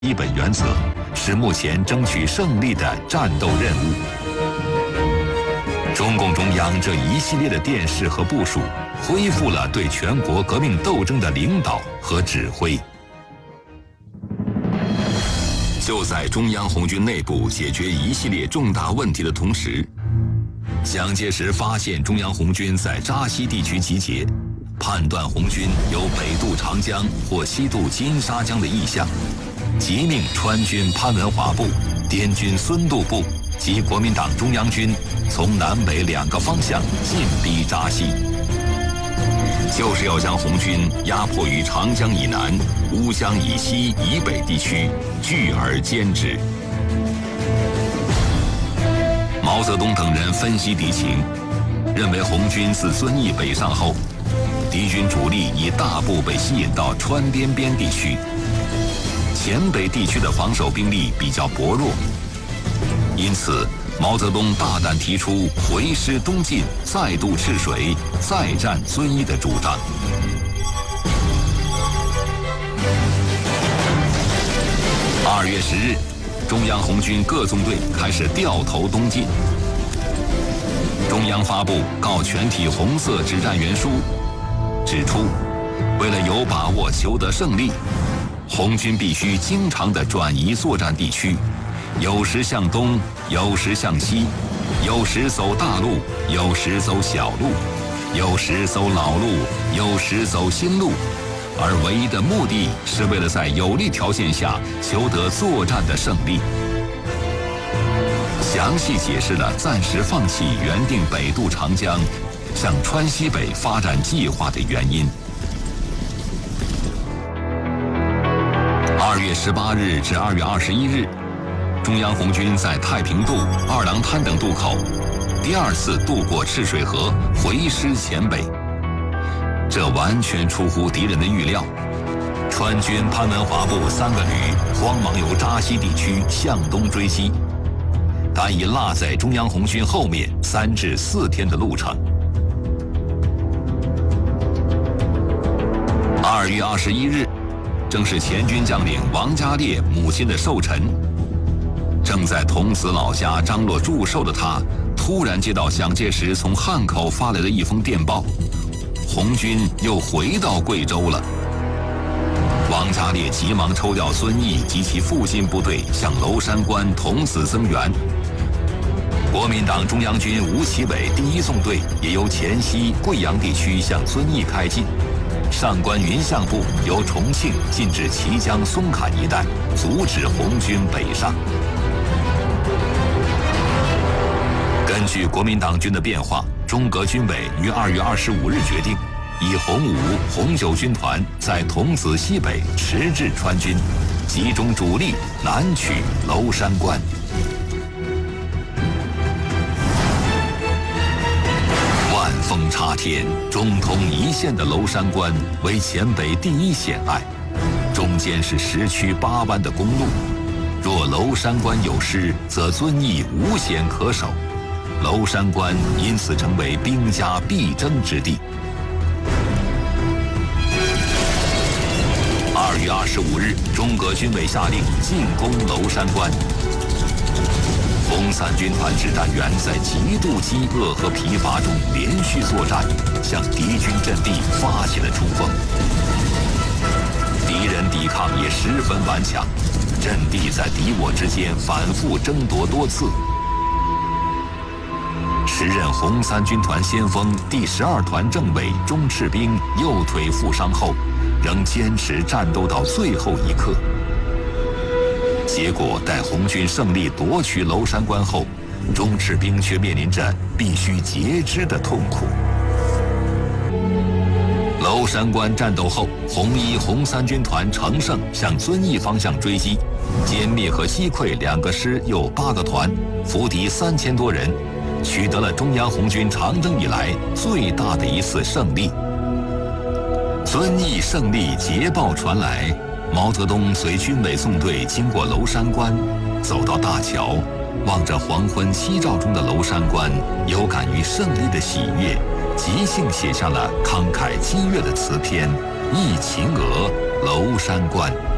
基本原则，是目前争取胜利的战斗任务。中共中央这一系列的电视和部署，恢复了对全国革命斗争的领导和指挥。就在中央红军内部解决一系列重大问题的同时，蒋介石发现中央红军在扎西地区集结，判断红军有北渡长江或西渡金沙江的意向，即命川军潘文华部、滇军孙渡部及国民党中央军从南北2个方向进逼扎西，就是要将红军压迫于长江以南、乌江以西以北地区，聚而歼之。毛泽东等人分析敌情，认为红军自遵义北上后，敌军主力已大部被吸引到川滇边地区，黔北地区的防守兵力比较薄弱，因此毛泽东大胆提出回师东进，再渡赤水，再战遵义的主张。2月10日，中央红军各纵队开始掉头东进。中央发布告全体红色指战员书，指出，为了有把握求得胜利，红军必须经常地转移作战地区，有时向东，有时向西，有时走大路，有时走小路，有时走老路，有时走新路，而唯一的目的是为了在有利条件下求得作战的胜利。详细解释了暂时放弃原定北渡长江，向川西北发展计划的原因。2月18日至2月21日，中央红军在太平渡、二郎滩等渡口第2次渡过赤水河，回师黔北。这完全出乎敌人的预料。川军潘文华部3个旅慌忙由扎西地区向东追击，但已落在中央红军后面3至4天的路程。2月21日，正是前军将领王家烈母亲的寿辰。正在桐梓老家张罗祝寿的他，突然接到蒋介石从汉口发来的一封电报，红军又回到贵州了。王家烈急忙抽调遵义及其附近部队向娄山关、桐梓增援。国民党中央军吴奇伟第1纵队也由黔西、贵阳地区向遵义开进，上官云相部由重庆进至綦江松坎一带，阻止红军北上。根据国民党军的变化，中革军委于2月25日决定，以红5、红9军团在桐梓西北迟滞川军，集中主力南取娄山关。万风插天、中通一线的娄山关为黔北第1险隘，中间是10曲8弯的公路，若娄山关有失，则遵义无险可守。娄山关因此成为兵家必争之地。2月25日，中革军委下令进攻娄山关。红三军团指战员在极度饥饿和疲乏中连续作战，向敌军阵地发起了冲锋。敌人抵抗也十分顽强，阵地在敌我之间反复争夺多次。时任红三军团先锋第12团政委钟赤兵右腿负伤后，仍坚持战斗到最后一刻。结果待红军胜利夺取娄山关后，钟赤兵却面临着必须截肢的痛苦。娄山关战斗后，红1、红3军团乘胜向遵义方向追击，歼灭和击溃2个师又8个团，俘敌3000多人，取得了中央红军长征以来最大的一次胜利。遵义胜利捷报传来，毛泽东随军委纵队经过娄山关，走到大桥，望着黄昏夕照中的娄山关，有感于胜利的喜悦，即兴写下了慷慨激越的词篇《忆秦娥·娄山关》。